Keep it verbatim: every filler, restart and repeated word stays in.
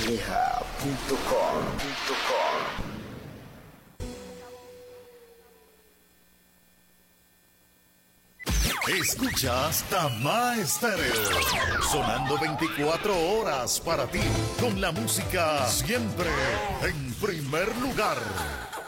aleja punto com. Escuchas Tama Estéreo, sonando veinticuatro horas para ti, con la música siempre en primer lugar.